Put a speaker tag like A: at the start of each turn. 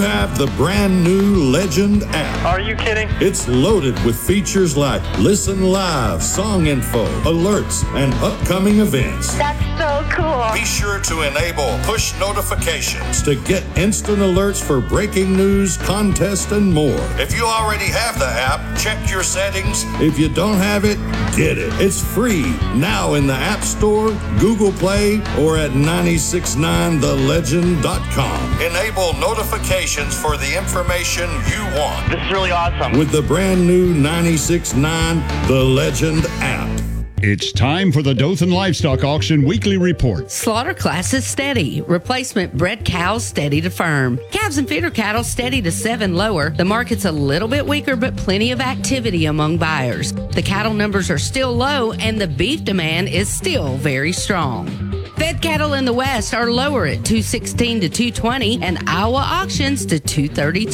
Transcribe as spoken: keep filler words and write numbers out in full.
A: Have the brand new Legend app.
B: Are you kidding?
A: It's loaded with features like listen live, song info, alerts, and upcoming events.
C: That's so cool.
A: Be sure to enable push notifications to get instant alerts for breaking news, contests, and more. If you already have the app, check your settings. If you don't have it, get it. It's free now in the App Store, Google Play, or at nine six nine the legend dot com. Enable notifications for the information you want.
B: This is really awesome.
A: With the brand new nine six nine The Legend app.
D: It's time for the Dothan Livestock Auction Weekly Report.
E: Slaughter class is steady. Replacement bred cows steady to firm. Calves and feeder cattle steady to seven lower. The market's a little bit weaker, but plenty of activity among buyers. The cattle numbers are still low, and the beef demand is still very strong. Fed cattle in the West are lower at two sixteen to two twenty, and Iowa auctions to two thirty-two.